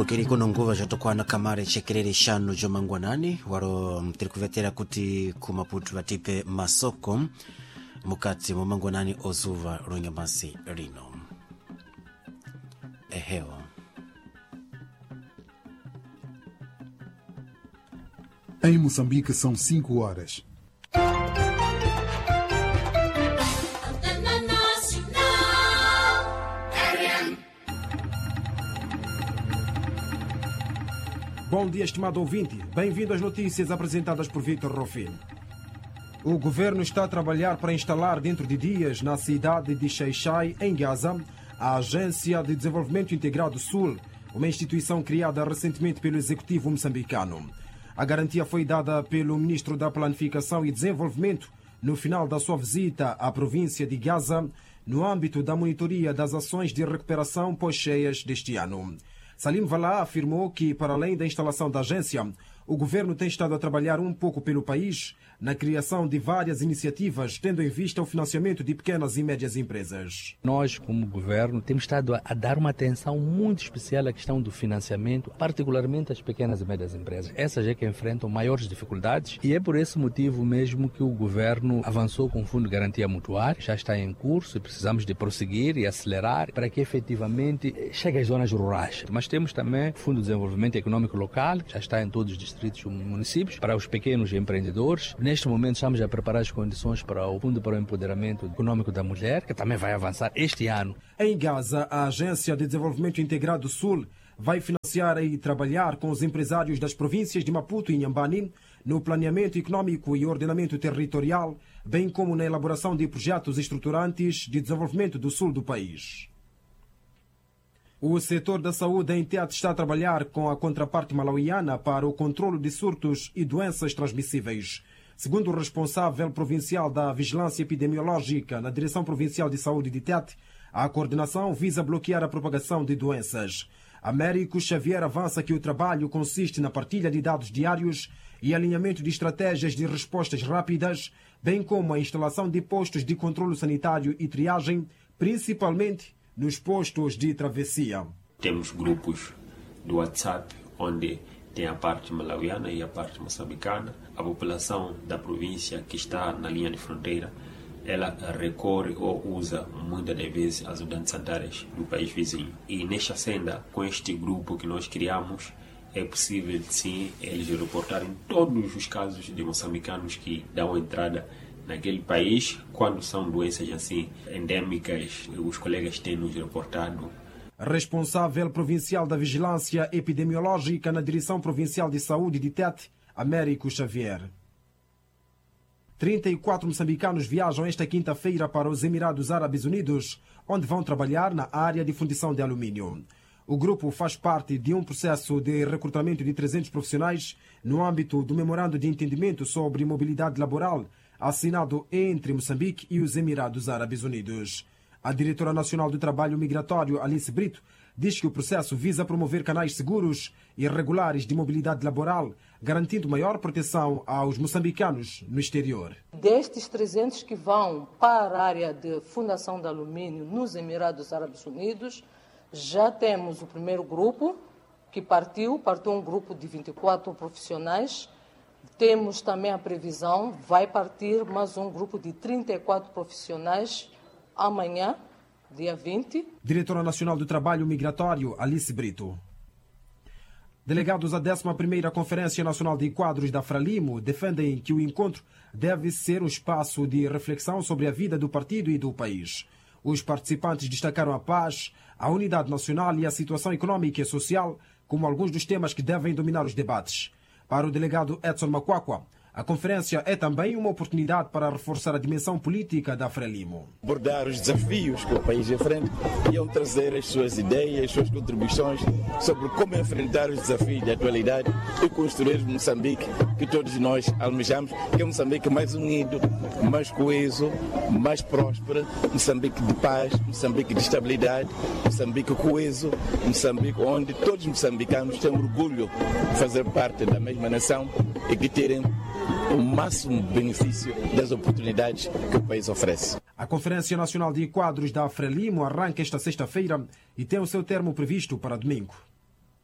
mulukiri kuno nguva zvatokwana kamare chekerere shanu jomangwanani waro tiri kuvetera kuti kumaputu vatipe masoko mukati momangwanani ozuva ronyamasi rino. Ehewa Em Moçambique são 5 horas. Bom dia, estimado ouvinte. Bem-vindo às notícias apresentadas por Victor Rofino. O governo está a trabalhar para instalar dentro de dias na cidade de Xai-Xai, em Gaza, a Agência de Desenvolvimento Integrado Sul, uma instituição criada recentemente pelo executivo moçambicano. A garantia foi dada pelo ministro da Planificação e Desenvolvimento no final da sua visita à província de Gaza, no âmbito da monitoria das ações de recuperação pós-cheias deste ano. Salim Valá afirmou que, para além da instalação da agência, o governo tem estado a trabalhar um pouco pelo país na criação de várias iniciativas, tendo em vista o financiamento de pequenas e médias empresas. Nós, como governo, temos estado a dar uma atenção muito especial à questão do financiamento, particularmente às pequenas e médias empresas. Essas é que enfrentam maiores dificuldades e é por esse motivo mesmo que o governo avançou com o Fundo de Garantia Mutuária, já está em curso e precisamos de prosseguir e acelerar para que efetivamente chegue às zonas rurais. Mas temos também o Fundo de Desenvolvimento Econômico Local, que já está em todos os distritos e municípios, para os pequenos empreendedores. Neste momento estamos a preparar as condições para o Fundo para o Empoderamento Econômico da Mulher, que também vai avançar este ano. Em Gaza, a Agência de Desenvolvimento Integrado Sul vai financiar e trabalhar com os empresários das províncias de Maputo e Inhambane no planeamento econômico e ordenamento territorial, bem como na elaboração de projetos estruturantes de desenvolvimento do sul do país. O setor da saúde em Tete está a trabalhar com a contraparte malauiana para o controlo de surtos e doenças transmissíveis. Segundo o responsável provincial da Vigilância Epidemiológica na Direção Provincial de Saúde de Tete, a coordenação visa bloquear a propagação de doenças. Américo Xavier avança que o trabalho consiste na partilha de dados diários e alinhamento de estratégias de respostas rápidas, bem como a instalação de postos de controlo sanitário e triagem, principalmente nos postos de travessia. Temos grupos do WhatsApp onde tem a parte malauiana e a parte moçambicana. A população da província que está na linha de fronteira, ela recorre ou usa muitas das vezes as unidades sanitárias do país vizinho. E nesta senda, com este grupo que nós criamos, é possível sim eles reportarem todos os casos de moçambicanos que dão entrada naquele país. Quando são doenças assim endêmicas, os colegas têm nos reportado. Responsável provincial da Vigilância Epidemiológica na Direção Provincial de Saúde de Tete, Américo Xavier. 34 moçambicanos viajam esta quinta-feira para os Emirados Árabes Unidos, onde vão trabalhar na área de fundição de alumínio. O grupo faz parte de um processo de recrutamento de 300 profissionais no âmbito do Memorando de Entendimento sobre Mobilidade Laboral, assinado entre Moçambique e os Emirados Árabes Unidos. A diretora nacional do Trabalho Migratório, Alice Brito, diz que o processo visa promover canais seguros e regulares de mobilidade laboral, garantindo maior proteção aos moçambicanos no exterior. Destes 300 que vão para a área de fundação de alumínio nos Emirados Árabes Unidos, já temos o primeiro grupo que partiu um grupo de 24 profissionais. Temos também a previsão, vai partir mais um grupo de 34 profissionais amanhã, dia 20. Diretora Nacional do Trabalho Migratório, Alice Brito. Delegados à 11ª Conferência Nacional de Quadros da Frelimo defendem que o encontro deve ser um espaço de reflexão sobre a vida do partido e do país. Os participantes destacaram a paz, a unidade nacional e a situação econômica e social como alguns dos temas que devem dominar os debates. Para o delegado Edson Macuacua, a conferência é também uma oportunidade para reforçar a dimensão política da Frelimo. Abordar os desafios que o país enfrenta e trazer as suas ideias, as suas contribuições sobre como enfrentar os desafios da atualidade e construir Moçambique que todos nós almejamos, que é Moçambique mais unido, mais coeso, mais próspero, Moçambique de paz, Moçambique de estabilidade, Moçambique coeso, Moçambique onde todos os moçambicanos têm orgulho de fazer parte da mesma nação e que terem o máximo benefício das oportunidades que o país oferece. A Conferência Nacional de Quadros da Frelimo arranca esta sexta-feira e tem o seu termo previsto para domingo.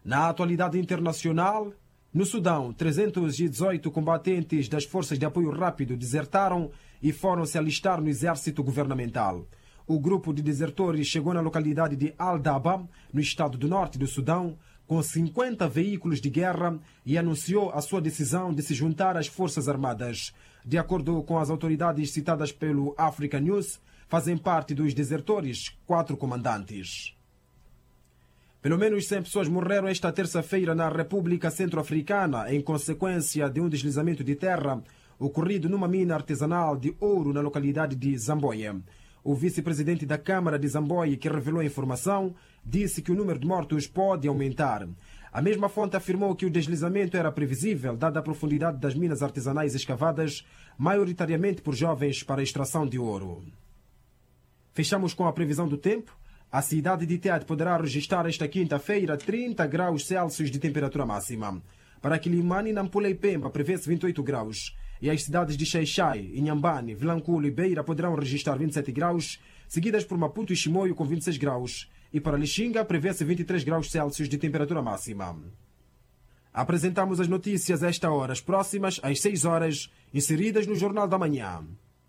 Na atualidade internacional, no Sudão, 318 combatentes das Forças de Apoio Rápido desertaram e foram se alistar no exército governamental. O grupo de desertores chegou na localidade de Al-Daba, no estado do norte do Sudão, com 50 veículos de guerra e anunciou a sua decisão de se juntar às Forças Armadas. De acordo com as autoridades citadas pelo Africa News, fazem parte dos desertores 4 comandantes. Pelo menos 100 pessoas morreram esta terça-feira na República Centro-Africana em consequência de um deslizamento de terra ocorrido numa mina artesanal de ouro na localidade de Zamboia. O vice-presidente da Câmara de Zamboia, que revelou a informação, disse que o número de mortos pode aumentar. A mesma fonte afirmou que o deslizamento era previsível, dada a profundidade das minas artesanais escavadas, maioritariamente por jovens para a extração de ouro. Fechamos com a previsão do tempo. A cidade de Tete poderá registrar esta quinta-feira 30 graus Celsius de temperatura máxima. Para Quilimane e Nampula e Pemba prevê-se 28 graus. E as cidades de Xai-Xai, Inhambane, Vilanculo e Beira poderão registrar 27 graus, seguidas por Maputo e Chimoio com 26 graus. E para Lixinga prevê-se 23 graus Celsius de temperatura máxima. Apresentamos as notícias a esta hora, as próximas às 6 horas, inseridas no Jornal da Manhã.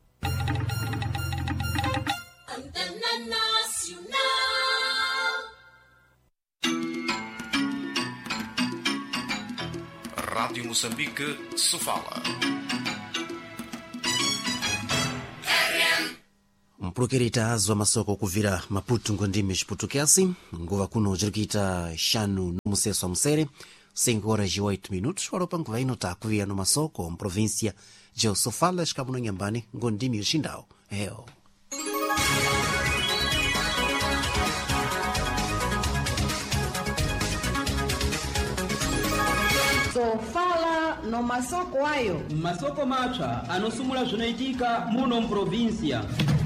Rádio Moçambique, Sofala. mpulukirita azwa masoko okuvira Maputo ngondime chiputukasi nguva kuno cirikita xanu no museso a musere 5 horas e 8 minutos oropa nguva ino takuvira no masoko mprovíncia de Sofala xikamuno Nhambane ngondime xindao eo. Sofala no masoko ayo masoko mapsa anosumula zvinaitika muno muprovíncia.